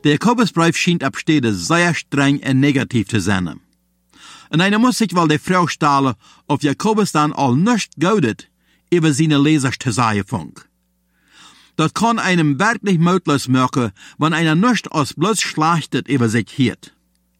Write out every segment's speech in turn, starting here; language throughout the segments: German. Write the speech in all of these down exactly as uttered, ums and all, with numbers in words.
Der Jakobusbrief scheint ab Stede sehr streng und negativ zu sein. Und einer muss sich wohl die Frage stellen, ob Jakobus dann all nicht gaudet, über seine Leser zu sagen fängt. Das kann einem wirklich möglich machen, wenn einer nicht als bloß schlachtet über sich hiert.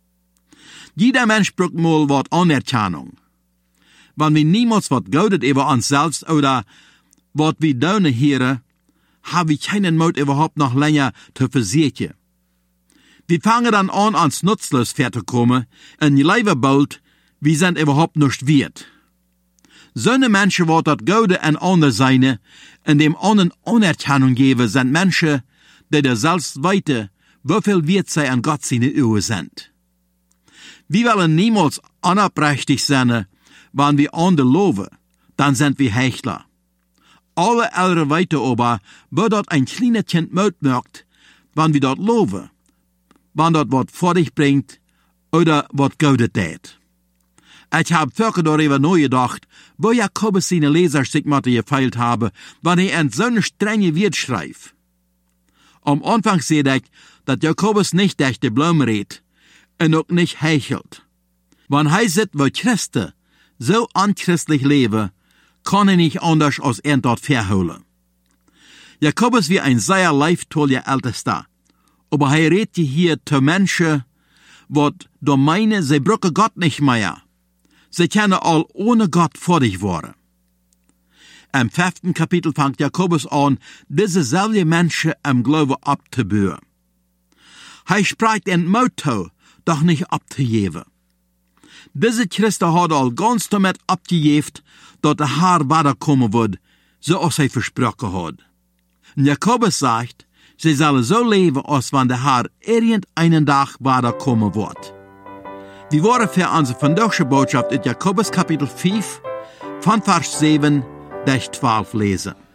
Jeder Mensch braucht mal wat Anerkennung. Wenn wir niemals wat gaudet über uns selbst oder wat wir daunen hören, haben wir keinen Mut überhaupt noch länger zu versichern. Wir fangen dann an, ans nutzlos zu kommen, und je lieber bald, wir sind überhaupt nicht wert. So eine Menschen, die das Gute an andere seine, in dem anderen Anerkennung geben, sind Menschen, die der selbst weiten, wieviel wert sie an Gott seine Augen sind. Wir wollen niemals unabrechtig sein, wenn wir andere loben, dann sind wir Heuchler. Alle ältere weiter aber, wo dort ein kleines Kind Mut macht, wenn wir dort loben, wenn dort was vor dich bringt, oder was Gutes tät. Ich hab wirklich darüber nachgedacht, wo Jakobus seine Leser sich mit gefeilt habe, wenn er in so eine strenge Wort schreibt. Am Anfang sehe ich, dass Jakobus nicht durch die Blumen redet und auch nicht heuchelt. Wenn er sieht, wo Christen so unchristlich leben, kann er nicht anders als er dort verholen. Jakobus wie ein sehr leiftoller Ältester, aber er redet hier zu Menschen, die da meinen, sie brauchen Gott nicht mehr. Sie können all ohne Gott vor dich worden. Im fünften Kapitel fängt Jakobus an, diese selbe Menschen im Glauben abzubauen. Er spricht in Motto, doch nicht abzugeben. Diese Christen hat all ganz damit abgegeben, dass der Herr weiterkommen wird, so als er versprochen hat. Und Jakobus sagt, sie sollen so leben, als wenn der Herr irgendeinen Tag weiterkommen wird. Wir wollen für unsere vandaagse Botschaft in Jakobus Kapitel fünf, von Vers sieben bis zwölf lesen.